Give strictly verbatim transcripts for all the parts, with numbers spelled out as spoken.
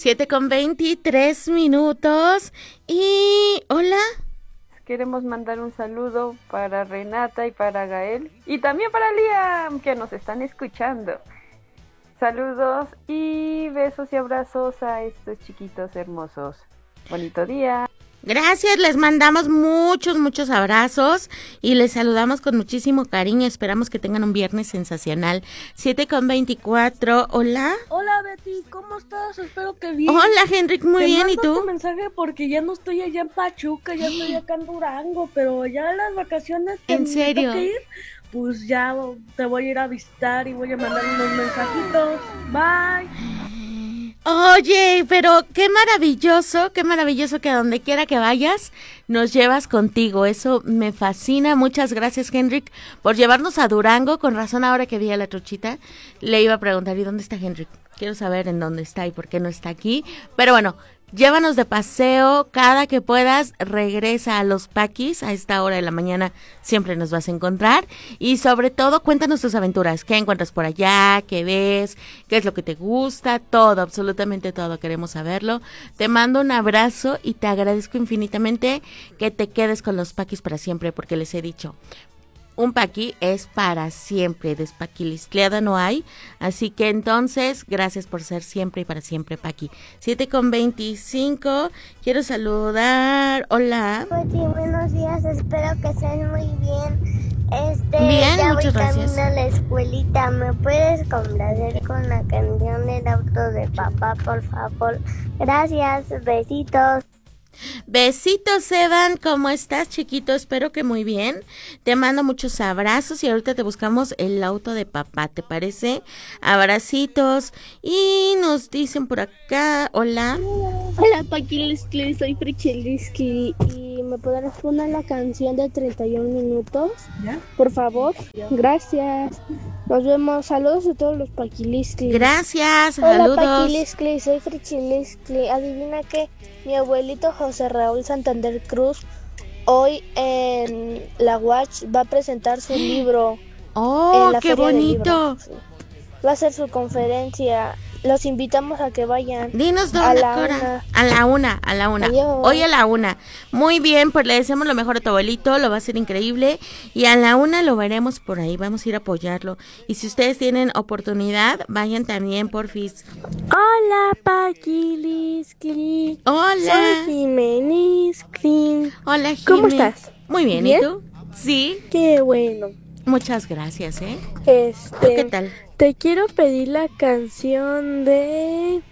siete con veintitrés minutos. Y hola. Queremos mandar un saludo para Renata y para Gael. Y también para Liam, que nos están escuchando. Saludos y besos y abrazos a estos chiquitos hermosos. Bonito día. Gracias, les mandamos muchos, muchos abrazos y les saludamos con muchísimo cariño. Esperamos que tengan un viernes sensacional. siete con veinticuatro, hola. Hola Betty, ¿cómo estás? Espero que bien. Hola Henrik, muy Te bien, mando ¿y tú? Este mensaje porque ya no estoy allá en Pachuca, ya estoy acá en Durango, pero ya en las vacaciones que ¿En me serio? toque ir, pues ya te voy a ir a visitar y voy a mandar unos mensajitos. Bye. Oye, pero qué maravilloso, qué maravilloso que a donde quiera que vayas nos llevas contigo. Eso me fascina. Muchas gracias, Henrik, por llevarnos a Durango. Con razón, ahora que vi a la truchita, le iba a preguntar, ¿y dónde está Henrik? Quiero saber en dónde está y por qué no está aquí. Pero bueno, llévanos de paseo cada que puedas, regresa a Los Paquis, a esta hora de la mañana siempre nos vas a encontrar y sobre todo cuéntanos tus aventuras, qué encuentras por allá, qué ves, qué es lo que te gusta, todo, absolutamente todo, queremos saberlo. Te mando un abrazo y te agradezco infinitamente que te quedes con Los Paquis para siempre porque les he dicho, un paqui es para siempre, despaquilistleada no hay, así que entonces, gracias por ser siempre y para siempre paqui. siete con veinticinco, quiero saludar, hola. Pues sí, buenos días, espero que estén muy bien. Este, bien, ya muchas voy gracias. camino a la escuelita, ¿me puedes complacer con la canción del auto de papá, por favor? Gracias, besitos. Besitos, Evan, ¿cómo estás, chiquito? Espero que muy bien. Te mando muchos abrazos y ahorita te buscamos el auto de papá, ¿te parece? Abracitos. Y nos dicen por acá, hola. Hola, Paquiliscli, soy Frichiliscli y me podrás poner la canción de treinta y un minutos, ¿ya? Por favor. ¿Ya? Gracias. Nos vemos. Saludos a todos los Paquiliscli. Gracias, Hola, saludos. Hola, Paquiliscli, soy Frichiliscli. Adivina que mi abuelito José Raúl Santander Cruz hoy en la Watch va a presentar su libro. ¡Oh, en la qué Feria del bonito! Libro. Va a hacer su conferencia. Los invitamos a que vayan. Dinos dónde, a la Cora. una. A la una, a la una. Adiós. Hoy a la una. Muy bien, pues le deseamos lo mejor a tu abuelito, lo va a hacer increíble. Y a la una lo veremos por ahí, vamos a ir a apoyarlo. Y si ustedes tienen oportunidad, vayan también, porfis. Hola, Paquiliscli. Hola. Soy Jimeniscli. Hola, Jimé. ¿Cómo estás? Muy bien, ¿Bien? ¿y tú? Sí. Qué bueno. Muchas gracias, ¿eh? Este, ¿Qué tal? Te quiero pedir la canción de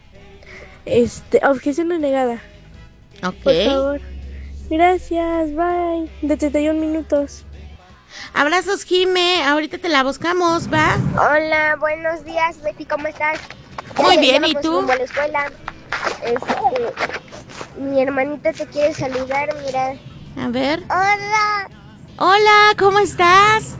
este Objeción Denegada. Ok. Por favor. Gracias, bye. De treinta y un minutos. Abrazos, Jime. Ahorita te la buscamos, ¿va? Hola, buenos días, Betty, ¿cómo estás? Muy Ya bien, me ¿y puse tú? rumbo a la escuela. Este, mi hermanita te quiere saludar, mira. A ver. Hola. Hola, ¿cómo estás?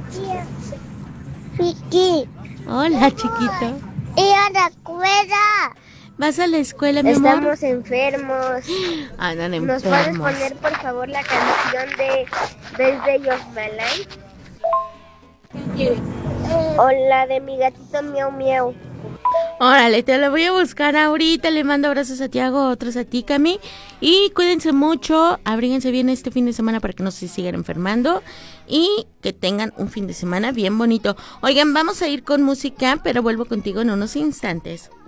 Vicky. Hola, chiquito. Y a la escuela. ¿Vas a la escuela, mi amor? Estamos enfermos. Andan ¿Nos enfermos. puedes poner, por favor, la canción de Desde Your Malay? O la de mi gatito miau miau. Órale, te lo voy a buscar ahorita. Le mando abrazos a Tiago, otros a ti, Cami. Y cuídense mucho, abríguense bien este fin de semana para que no se sigan enfermando. Y que tengan un fin de semana bien bonito. Oigan, vamos a ir con música, pero vuelvo contigo en unos instantes.